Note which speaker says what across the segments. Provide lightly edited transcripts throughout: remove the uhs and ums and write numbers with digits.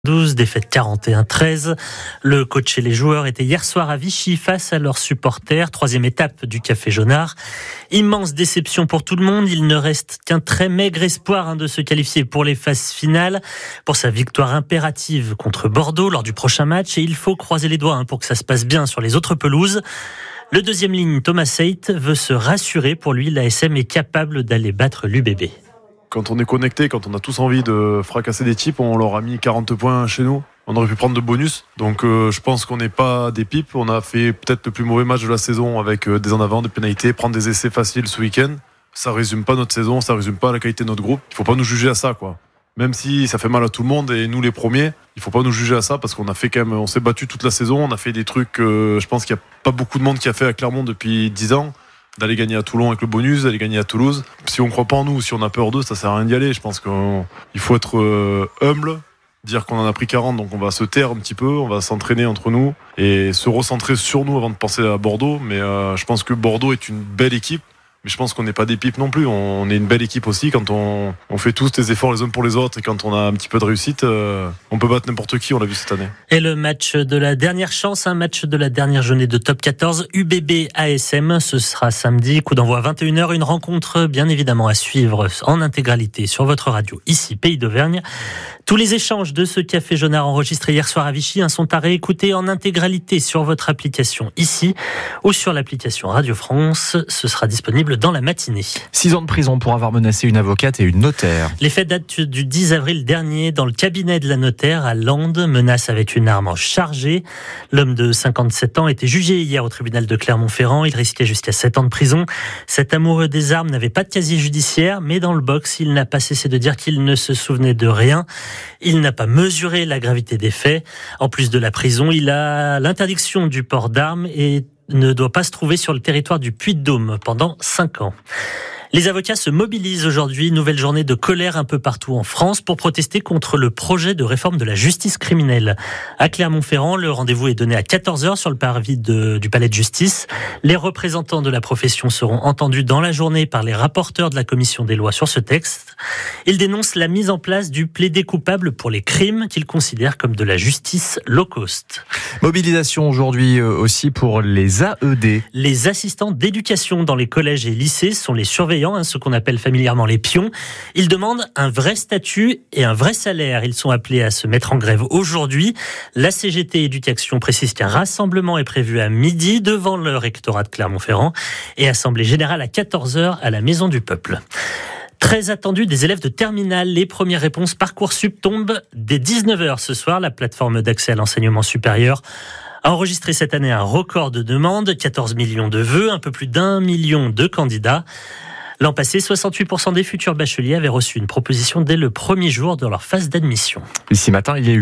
Speaker 1: 12, défaite 41-13. Le coach et les joueurs étaient hier soir à Vichy face à leurs supporters. 3e étape du Café Jaunard. Immense déception pour tout le monde. Il ne reste qu'un très maigre espoir de se qualifier pour les phases finales. Pour sa victoire impérative contre Bordeaux lors du prochain match. Et il faut croiser les doigts pour que ça se passe bien sur les autres pelouses. Le deuxième ligne, Thomas Seyt, veut se rassurer. Pour lui, l'ASM est capable d'aller battre l'UBB.
Speaker 2: Quand on est connecté, quand on a tous envie de fracasser des types, on leur a mis 40 points chez nous. On aurait pu prendre de bonus. Donc je pense qu'on n'est pas des pipes. On a fait peut-être le plus mauvais match de la saison avec des en avant, des pénalités, prendre des essais faciles ce week-end. Ça résume pas notre saison, ça résume pas la qualité de notre groupe. Il faut pas nous juger à ça, quoi. Même si ça fait mal à tout le monde et nous les premiers, il faut pas nous juger à ça parce qu'on a fait quand même, on s'est battu toute la saison. On a fait des trucs, je pense qu'il y a pas beaucoup de monde qui a fait à Clermont depuis 10 ans. D'aller gagner à Toulon avec le bonus, d'aller gagner à Toulouse. Si on croit pas en nous, si on a peur d'eux, ça sert à rien d'y aller. Je pense qu'il faut être humble, dire qu'on en a pris 40, donc on va se taire un petit peu, on va s'entraîner entre nous et se recentrer sur nous avant de penser à Bordeaux. Mais je pense que Bordeaux est une belle équipe. Mais je pense qu'on n'est pas des pipes non plus. On est une belle équipe aussi. Quand on fait tous des efforts les uns pour les autres et quand on a un petit peu de réussite, on peut battre n'importe qui, on l'a vu cette année.
Speaker 1: Et le match de la dernière chance, un match de la dernière journée de Top 14, UBB ASM, ce sera samedi, coup d'envoi à 21h, une rencontre bien évidemment à suivre en intégralité sur votre radio, ici Pays d'Auvergne. Tous les échanges de ce Café Jaunard enregistrés hier soir à Vichy sont à réécouter en intégralité sur votre application ici ou sur l'application Radio France. Ce sera disponible dans la matinée.
Speaker 3: 6 ans de prison pour avoir menacé une avocate et une notaire.
Speaker 1: Les faits datent du 10 avril dernier dans le cabinet de la notaire à Landes. Menace avec une arme chargée. L'homme de 57 ans était jugé hier au tribunal de Clermont-Ferrand. Il risquait jusqu'à 7 ans de prison. Cet amoureux des armes n'avait pas de casier judiciaire, mais dans le box, il n'a pas cessé de dire qu'il ne se souvenait de rien. Il n'a pas mesuré la gravité des faits. En plus de la prison, il a l'interdiction du port d'armes et ne doit pas se trouver sur le territoire du Puy-de-Dôme pendant 5 ans. Les avocats se mobilisent aujourd'hui, nouvelle journée de colère un peu partout en France pour protester contre le projet de réforme de la justice criminelle. À Clermont-Ferrand, le rendez-vous est donné à 14h sur le parvis du palais de justice. Les représentants de la profession seront entendus dans la journée par les rapporteurs de la commission des lois sur ce texte. Ils dénoncent la mise en place du plaidé coupable pour les crimes qu'ils considèrent comme de la justice low cost.
Speaker 3: Mobilisation aujourd'hui aussi pour les AED.
Speaker 1: Les assistants d'éducation dans les collèges et lycées sont les surveillants, ce qu'on appelle familièrement les pions. Ils demandent un vrai statut et un vrai salaire. Ils sont appelés à se mettre en grève aujourd'hui. La CGT Éducation précise qu'un rassemblement est prévu à midi devant le rectorat de Clermont-Ferrand et assemblée générale à 14h à la Maison du Peuple. Très attendu des élèves de terminale, les premières réponses Parcoursup tombent dès 19h ce soir. La plateforme d'accès à l'enseignement supérieur a enregistré cette année un record de demandes, 14 millions de vœux, un peu plus d'1 million de candidats. L'an passé, 68% des futurs bacheliers avaient reçu une proposition dès le premier jour de leur phase d'admission.
Speaker 3: Ici matin, il y a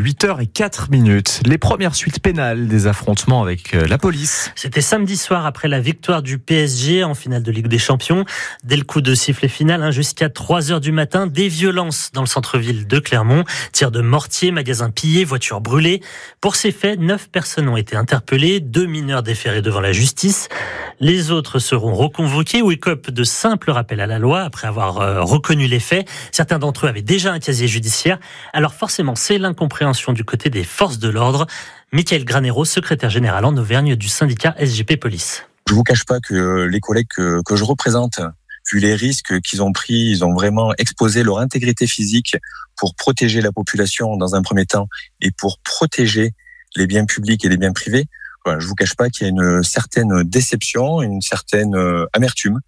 Speaker 3: 8h04. Les premières suites pénales des affrontements avec la police.
Speaker 1: C'était samedi soir après la victoire du PSG en finale de Ligue des Champions. Dès le coup de sifflet final, jusqu'à 3h du matin, des violences dans le centre-ville de Clermont. Tirs de mortier, magasins pillés, voitures brûlées. Pour ces faits, 9 personnes ont été interpellées, 2 mineurs déférés devant la justice. Les autres seront reconvoqués ou écopent de simples rappels à la loi après avoir reconnu les faits. Certains d'entre eux avaient déjà un casier judiciaire. Alors forcément, c'est l'incompréhension du côté des forces de l'ordre. Michael Granero, secrétaire général en Auvergne du syndicat SGP Police.
Speaker 4: Je vous cache pas que les collègues que je représente, vu les risques qu'ils ont pris, ils ont vraiment exposé leur intégrité physique pour protéger la population dans un premier temps et pour protéger les biens publics et les biens privés. Voilà, je vous cache pas qu'il y a une certaine déception, une certaine amertume.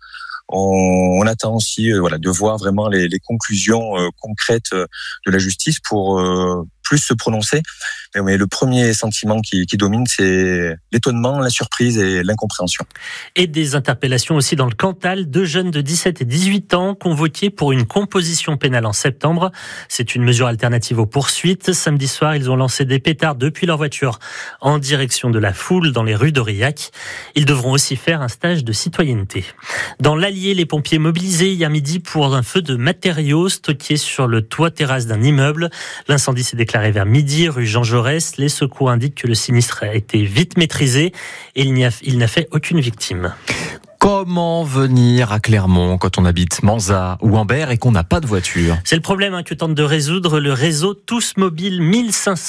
Speaker 4: On attend aussi de voir vraiment les conclusions concrètes de la justice pour plus se prononcer. Mais le premier sentiment qui domine, c'est l'étonnement, la surprise et l'incompréhension.
Speaker 1: Et des interpellations aussi dans le Cantal. 2 jeunes de 17 et 18 ans convoqués pour une composition pénale en septembre. C'est une mesure alternative aux poursuites. Samedi soir, ils ont lancé des pétards depuis leur voiture en direction de la foule dans les rues d'Aurillac. Ils devront aussi faire un stage de citoyenneté. Dans l'Allier, les pompiers mobilisés hier midi pour un feu de matériaux stockés sur le toit-terrasse d'un immeuble. L'incendie s'est déclaré vers midi, rue Jean Jaurès. Les secours indiquent que le sinistre a été vite maîtrisé et il n'a fait aucune victime.
Speaker 3: Comment venir à Clermont quand on habite Manzat ou Ambert et qu'on n'a pas de voiture ?
Speaker 1: C'est le problème que tente de résoudre le réseau Tous Mobile. 1500